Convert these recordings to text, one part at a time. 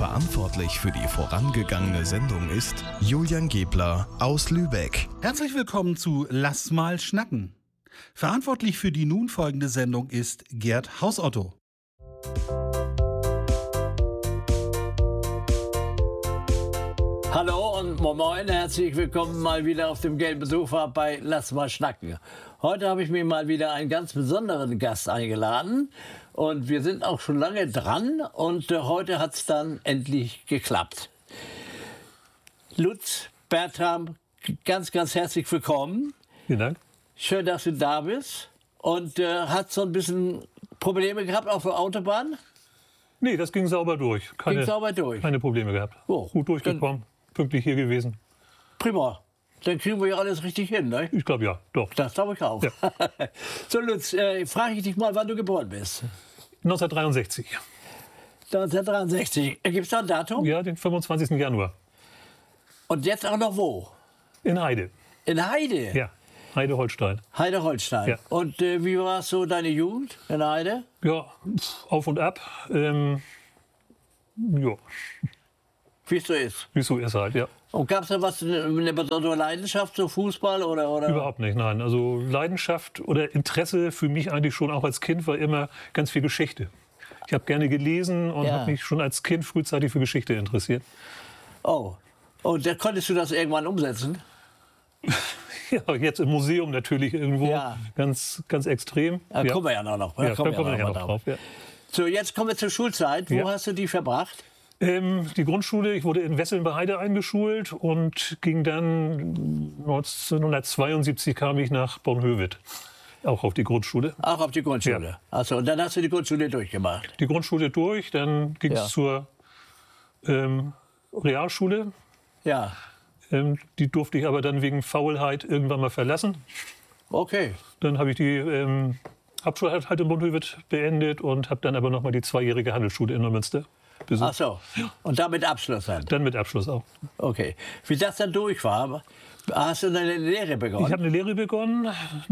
Verantwortlich für die vorangegangene Sendung ist Julian Gebler aus Lübeck. Herzlich willkommen zu Lass mal schnacken. Verantwortlich für die nun folgende Sendung ist Gerd Hausotto. Hallo und moin, herzlich willkommen mal wieder auf dem gelben Sofa bei Lass mal schnacken. Heute habe ich mir mal wieder einen ganz besonderen Gast eingeladen und wir sind auch schon lange dran und heute hat es dann endlich geklappt. Lutz Bertram, ganz herzlich willkommen. Vielen Dank. Schön, dass du da bist und hat so ein bisschen Probleme gehabt auf der Autobahn? Nee, das ging sauber durch. Keine Probleme gehabt. Oh, gut durchgekommen, pünktlich hier gewesen. Prima. Dann kriegen wir ja alles richtig hin, ne? Ich glaube ja, doch. Das glaube ich auch. Ja. So Lutz, frage ich dich mal, wann du geboren bist. 1963. 1963. Gibt es da ein Datum? Ja, den 25. Januar. Und jetzt auch noch wo? In Heide. In Heide? Ja, Heide-Holstein. Heide-Holstein. Ja. Und wie war so deine Jugend in Heide? Ja, auf und ab. Ja. Wie es so ist? Wie es so ist halt, ja. Und gab es da was, eine besondere Leidenschaft, so Fußball oder? Überhaupt nicht, nein. Also Leidenschaft oder Interesse für mich eigentlich schon auch als Kind war immer ganz viel Geschichte. Ich habe gerne gelesen und habe mich schon als Kind frühzeitig für Geschichte interessiert. Oh, und da konntest du das irgendwann umsetzen? Ja, jetzt im Museum natürlich irgendwo, ganz extrem. Da kommen wir ja noch. Da kommen wir ja noch drauf. Ja. So, jetzt kommen wir zur Schulzeit. Wo hast du die verbracht? Die Grundschule, ich wurde in Wesseln bei Heide eingeschult und ging dann 1972 kam ich nach Bornhöved, auch auf die Grundschule. Auch auf die Grundschule? Ja. Achso, und dann hast du die Grundschule durchgemacht? Die Grundschule durch, dann ging es zur Realschule. Ja. Die durfte ich aber dann wegen Faulheit irgendwann mal verlassen. Okay. Dann habe ich die Hauptschule halt in Bornhöved beendet und habe dann aber noch mal die 2-jährige Handelsschule in Neumünster besucht. Ach so. Und dann mit Abschluss dann? Dann mit Abschluss auch. Okay. Wie das dann durch war, hast du eine Lehre begonnen? Ich habe eine Lehre begonnen.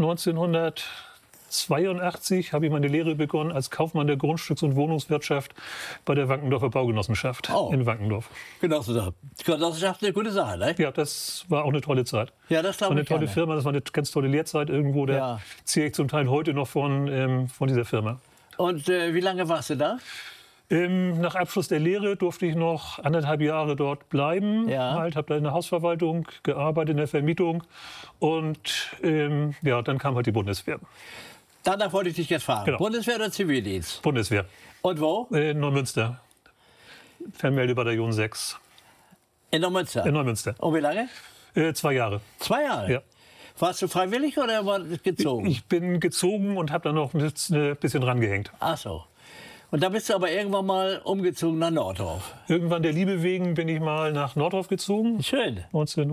1982 habe ich meine Lehre begonnen als Kaufmann der Grundstücks- und Wohnungswirtschaft bei der Wankendorfer Baugenossenschaft in Wankendorf. Genossenschaft ist eine gute Sache, ne? Ja, das war auch eine tolle Zeit. Ja, das glaube ich. War eine tolle Firma, das war eine ganz tolle Lehrzeit irgendwo. Da ziehe ich zum Teil heute noch von dieser Firma. Und wie lange warst du da? Nach Abschluss der Lehre durfte ich noch 1,5 Jahre dort bleiben. Ja. Habe da in der Hausverwaltung gearbeitet, in der Vermietung. Und dann kam halt die Bundeswehr. Danach wollte ich dich jetzt fragen. Genau. Bundeswehr oder Zivildienst? Bundeswehr. Und wo? In Neumünster. Fernmeldebataillon 6. In Neumünster? In Neumünster. Und wie lange? 2 Jahre. 2 Jahre? Ja. Warst du freiwillig oder war gezogen? Ich bin gezogen und habe dann noch ein bisschen rangehängt. Ach so. Und da bist du aber irgendwann mal umgezogen nach Nordorf. Irgendwann der Liebe wegen bin ich mal nach Nordorf gezogen. Schön.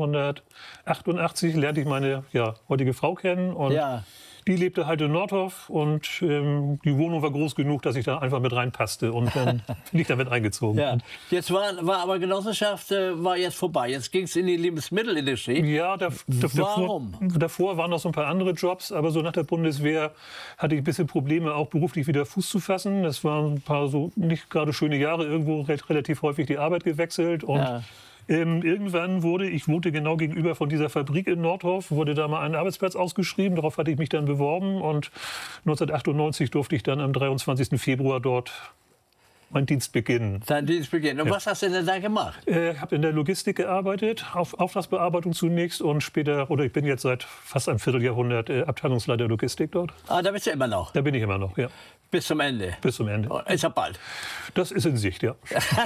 1988 lernte ich meine heutige Frau kennen. Und die lebte halt in Nordorf und die Wohnung war groß genug, dass ich da einfach mit reinpasste. Und dann bin ich damit eingezogen. Ja. Jetzt war aber Genossenschaft war jetzt vorbei. Jetzt ging es in die Lebensmittelindustrie. Ja, Warum? Davor waren noch so ein paar andere Jobs. Aber so nach der Bundeswehr hatte ich ein bisschen Probleme, auch beruflich wieder Fuß zu fassen. Das waren ein paar so nicht gerade schöne Jahre. Irgendwo relativ häufig die Arbeit gewechselt. Und irgendwann ich wohnte genau gegenüber von dieser Fabrik in Nordorf, wurde da mal ein Arbeitsplatz ausgeschrieben. Darauf hatte ich mich dann beworben und 1998 durfte ich dann am 23. Februar dort meinen Dienst beginnen. Dein Dienst beginnen. Und was hast du denn da gemacht? Ich habe in der Logistik gearbeitet, auf Auftragsbearbeitung zunächst und später, ich bin jetzt seit fast einem Vierteljahrhundert Abteilungsleiter Logistik dort. Ah, da bist du immer noch? Da bin ich immer noch, ja. Bis zum Ende? Bis zum Ende. Oh, ist ja bald. Das ist in Sicht, ja.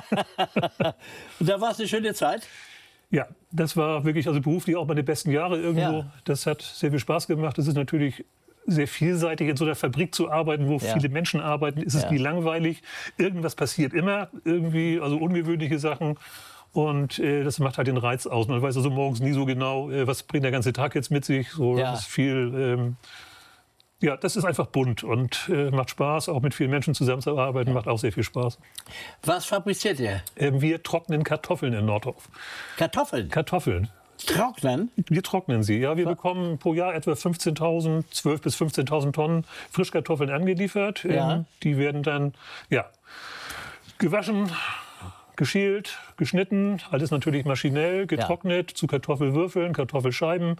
Und da war es eine schöne Zeit? Ja, das war wirklich beruflich auch meine besten Jahre irgendwo. Ja. Das hat sehr viel Spaß gemacht. Das ist natürlich sehr vielseitig, in so einer Fabrik zu arbeiten, wo viele Menschen arbeiten. Ist es nie langweilig. Irgendwas passiert immer, irgendwie, ungewöhnliche Sachen. Und das macht halt den Reiz aus. Man weiß morgens nie so genau, was bringt der ganze Tag jetzt mit sich. Das ist viel... das ist einfach bunt und macht Spaß. Auch mit vielen Menschen zusammenzuarbeiten, macht auch sehr viel Spaß. Was fabriziert ihr? Wir trocknen Kartoffeln in Nordorf. Kartoffeln? Kartoffeln. Trocknen? Wir trocknen sie, ja. Wir bekommen pro Jahr etwa 12.000 bis 15.000 Tonnen Frischkartoffeln angeliefert. Die werden dann, gewaschen, geschält, geschnitten, alles natürlich maschinell, getrocknet zu Kartoffelwürfeln, Kartoffelscheiben.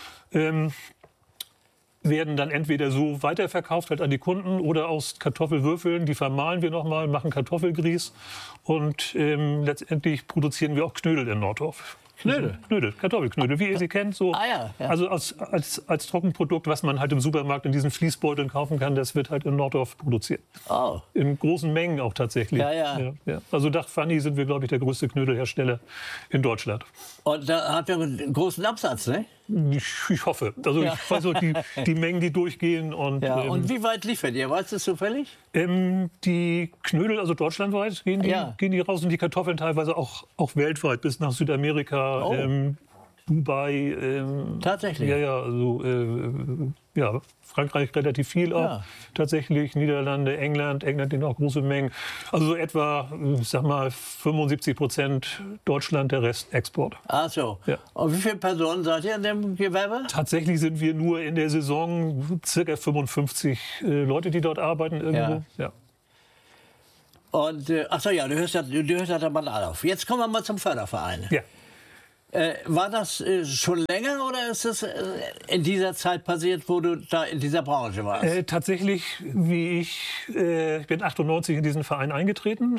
Werden dann entweder so weiterverkauft halt an die Kunden oder aus Kartoffelwürfeln, die vermahlen wir nochmal, machen Kartoffelgrieß und letztendlich produzieren wir auch Knödel in Nordorf. Knödel, Kartoffelknödel, wie ihr sie kennt. So. Also als Trockenprodukt, was man halt im Supermarkt in diesen Fließbeuteln kaufen kann, das wird halt in Nordorf produziert. Oh. In großen Mengen auch tatsächlich. Ja. Also nach Fanny sind wir, glaube ich, der größte Knödelhersteller in Deutschland. Und da habt ihr einen großen Absatz, ne? Ich hoffe. Also ich weiß auch die Mengen, die durchgehen. Und wie weit liefert ihr? Weißt du das zufällig? Die Knödel, also deutschlandweit, gehen die raus und die Kartoffeln teilweise auch weltweit bis nach Südamerika, Dubai. Tatsächlich? Also Frankreich relativ viel auch. Tatsächlich, Niederlande, England gehen auch große Mengen. Also so etwa, ich sag mal, 75% Deutschland, der Rest Export. Ach so. Ja. Und wie viele Personen seid ihr in dem Gewerbe? Tatsächlich sind wir nur in der Saison circa 55 Leute, die dort arbeiten irgendwo. Ja. Und, du hörst ja der Mann auf. Jetzt kommen wir mal zum Förderverein. Ja. War das schon länger oder ist es in dieser Zeit passiert, wo du da in dieser Branche warst? Tatsächlich, ich bin 98 in diesen Verein eingetreten.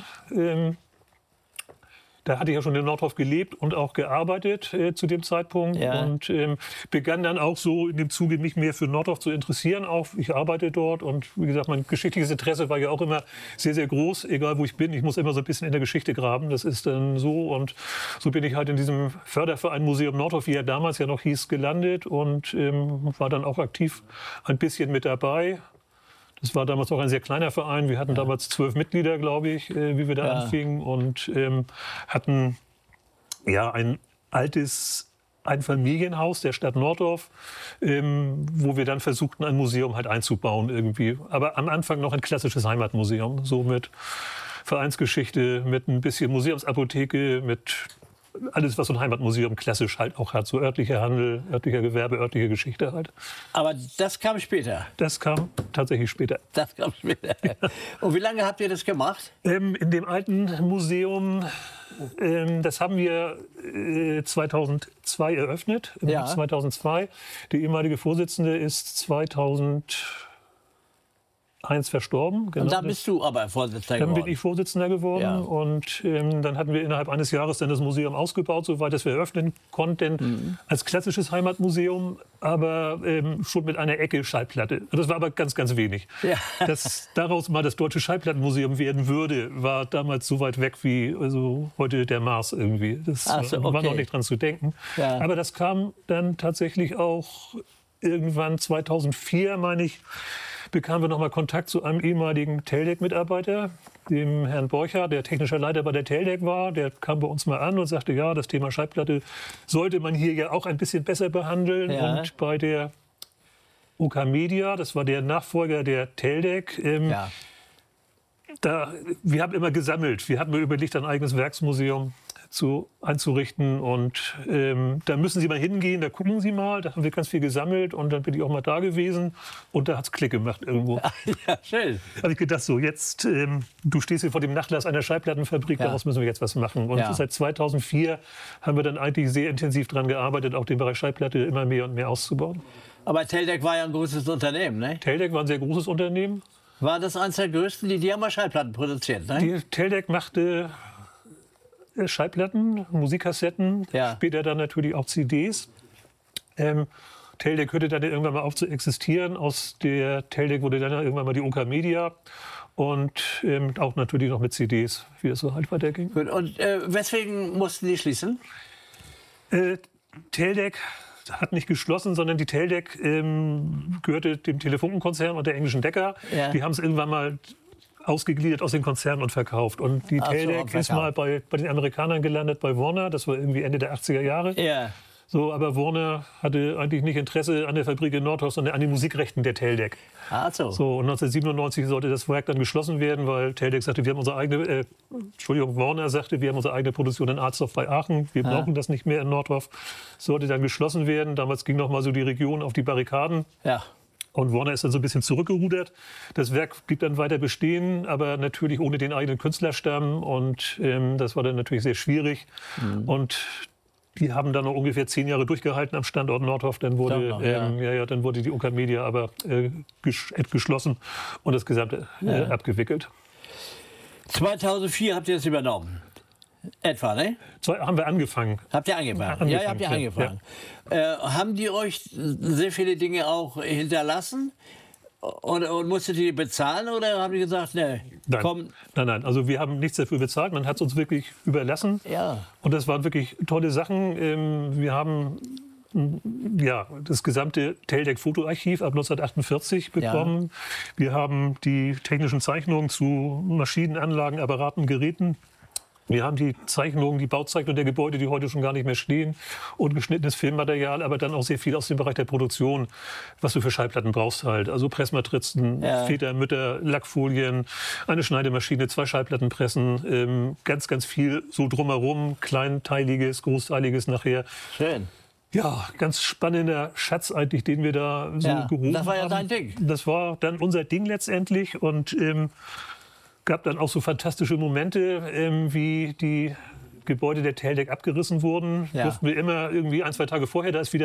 Da hatte ich ja schon in Nordorf gelebt und auch gearbeitet zu dem Zeitpunkt. Ja. Und begann dann auch so in dem Zuge, mich mehr für Nordorf zu interessieren. Auch ich arbeite dort und wie gesagt, mein geschichtliches Interesse war ja auch immer sehr, sehr groß. Egal wo ich bin, ich muss immer so ein bisschen in der Geschichte graben. Das ist dann so. Und so bin ich halt in diesem Förderverein Museum Nordorf, wie er damals ja noch hieß, gelandet und war dann auch aktiv ein bisschen mit dabei. Das war damals auch ein sehr kleiner Verein. Wir hatten damals 12 Mitglieder, glaube ich, wie wir da anfingen. Und hatten ein altes Einfamilienhaus der Stadt Nordorf, wo wir dann versuchten, ein Museum halt einzubauen irgendwie. Aber am Anfang noch ein klassisches Heimatmuseum, so mit Vereinsgeschichte, mit ein bisschen Museumsapotheke, mit alles, was so ein Heimatmuseum klassisch halt auch hat. So örtlicher Handel, örtlicher Gewerbe, örtliche Geschichte halt. Aber das kam später? Das kam tatsächlich später. Das kam später. Und wie lange habt ihr das gemacht? In dem alten Museum, das haben wir 2002 eröffnet. 2002. Die ehemalige Vorsitzende ist 2001 verstorben. Genau. Und dann bist du aber Vorsitzender geworden? Dann bin ich Vorsitzender geworden und dann hatten wir innerhalb eines Jahres dann das Museum ausgebaut, soweit dass wir eröffnen konnten, als klassisches Heimatmuseum, aber schon mit einer Ecke Schallplatte. Das war aber ganz, ganz wenig. Ja. Dass daraus mal das Deutsche Schallplattenmuseum werden würde, war damals so weit weg wie heute der Mars irgendwie. Das war noch nicht dran zu denken. Ja. Aber das kam dann tatsächlich auch irgendwann 2004, meine ich, bekamen wir nochmal Kontakt zu einem ehemaligen Teldec-Mitarbeiter, dem Herrn Borcher, der technischer Leiter bei der Teldec war. Der kam bei uns mal an und sagte, ja, das Thema Schallplatte sollte man hier ja auch ein bisschen besser behandeln. Ja. Und bei der OK Media, das war der Nachfolger der Teldec, wir haben immer gesammelt. Wir hatten mir überlegt, ein eigenes Werksmuseum einzurichten und da müssen Sie mal hingehen, da gucken Sie mal, da haben wir ganz viel gesammelt und dann bin ich auch mal da gewesen und da hat es Klick gemacht irgendwo. Ja, schön. Da habe ich gedacht, so jetzt, du stehst hier vor dem Nachlass einer Schallplattenfabrik, daraus müssen wir jetzt was machen. Und seit 2004 haben wir dann eigentlich sehr intensiv daran gearbeitet, auch den Bereich Schallplatte immer mehr und mehr auszubauen. Aber Teldec war ja ein großes Unternehmen, ne? Teldec war ein sehr großes Unternehmen. War das eines der größten, die haben mal Schallplatten produziert, ne? Die Teldec machte Schallplatten, Musikkassetten, später dann natürlich auch CDs. Teldec hörte dann irgendwann mal auf zu existieren. Aus der Teldec wurde dann irgendwann mal die OK Media und auch natürlich noch mit CDs, wie es so halt weiterging. Gut. Und weswegen mussten die schließen? Teldec hat nicht geschlossen, sondern die Teldec gehörte dem Telefunkenkonzern und der englischen Decker. Ja. Die haben es irgendwann mal ausgegliedert aus den Konzernen und verkauft. Und die Teldec ist mal bei den Amerikanern gelandet, bei Warner. Das war irgendwie Ende der 80er Jahre. Ja. So, aber Warner hatte eigentlich nicht Interesse an der Fabrik in Nordorf, sondern an den Musikrechten der Teldec. Ach so. So, und 1997 sollte das Werk dann geschlossen werden, weil Teldec sagte, wir haben unsere eigene, Warner sagte, wir haben unsere eigene Produktion in Alsdorf bei Aachen. Wir brauchen das nicht mehr in Nordorf. Sollte dann geschlossen werden. Damals ging noch mal so die Region auf die Barrikaden. Ja. Und Warner ist dann so ein bisschen zurückgerudert. Das Werk blieb dann weiter bestehen, aber natürlich ohne den eigenen Künstlerstamm. Und das war dann natürlich sehr schwierig. Und die haben dann noch ungefähr 10 Jahre durchgehalten am Standort Nordhoff. Dann wurde, dann wurde die UK Media aber geschlossen und das Gesamte abgewickelt. 2004 habt ihr es übernommen. Etwa, ne? Haben wir angefangen. Habt ihr angefangen? Ja, habt ihr angefangen. Ja. Haben die euch sehr viele Dinge auch hinterlassen? Und musstet ihr die bezahlen oder haben die gesagt, ne, komm? Nein. Also wir haben nichts dafür bezahlt. Man hat es uns wirklich überlassen. Ja. Und das waren wirklich tolle Sachen. Wir haben das gesamte Teldec-Fotoarchiv ab 1948 bekommen. Ja. Wir haben die technischen Zeichnungen zu Maschinen, Anlagen, Apparaten, Geräten. Wir haben die Zeichnungen, die Bauzeichnung der Gebäude, die heute schon gar nicht mehr stehen, und geschnittenes Filmmaterial, aber dann auch sehr viel aus dem Bereich der Produktion, was du für Schallplatten brauchst halt. Also Pressmatrizen, Väter, Mütter, Lackfolien, eine Schneidemaschine, 2 Schallplattenpressen, ganz, ganz viel so drumherum, kleinteiliges, großteiliges nachher. Schön. Ja, ganz spannender Schatz eigentlich, den wir da so gehoben haben. Das war ja dein Ding. Das war dann unser Ding letztendlich und gab dann auch so fantastische Momente, wie die Gebäude der Teldec abgerissen wurden. Durften wir immer irgendwie 1, 2 Tage vorher, da ist wieder